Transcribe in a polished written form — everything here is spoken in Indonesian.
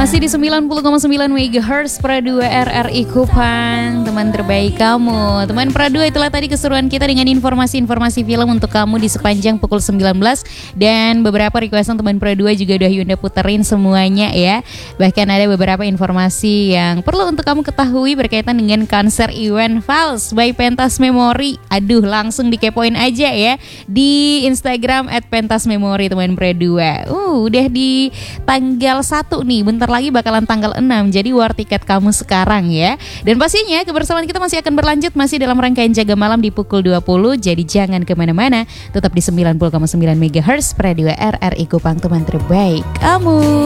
Masih di 90,9 MHz Pra 2 RRI Kupang, teman terbaik kamu. Teman Pra 2, itulah tadi keseruan kita dengan informasi-informasi film untuk kamu di sepanjang pukul 19. Dan beberapa requestan teman Pra 2 juga udah Yunda puterin semuanya ya. Bahkan ada beberapa informasi yang perlu untuk kamu ketahui berkaitan dengan konser event Vals by Pentas Memory. Aduh, langsung dikepoin aja ya di Instagram @pentasmemory teman Pra 2. Udah di tanggal 1 nih, bentar lagi bakalan tanggal 6. Jadi war tiket kamu sekarang ya. Dan pastinya kebersamaan kita masih akan berlanjut, masih dalam rangkaian Jaga Malam di pukul 20. Jadi jangan kemana-mana, tetap di 90,9 MHz Pra 2 RRI Kupang, teman terbaik kamu.